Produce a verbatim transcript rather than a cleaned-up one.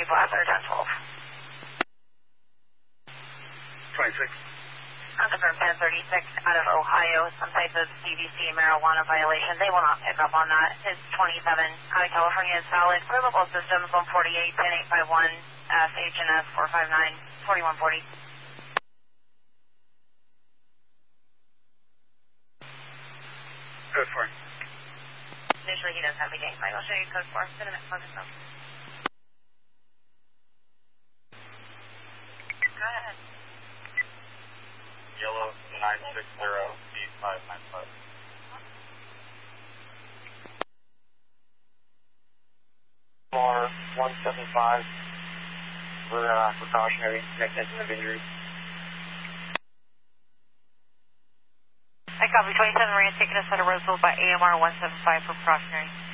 twenty Blazer, ten twelve. twenty-six. Confirm ten thirty-six out of Ohio. Some type of C B C marijuana violation. They will not pick up on that. It's twenty-seven out of California. Solid. Flammable systems one forty-eight, ten eight five one, S H and S four five nine, forty-one forty. Code four. Initially, he does have a gang fight. I'll show you code four. Cinnamon, focus them. Go ahead. Yellow nine six zero D five nine five. Bar one seven five for uh, precautionary mechanism of injury. I copy twenty-seven Marine taking us out of Roseville by A M R one seven five for precautionary.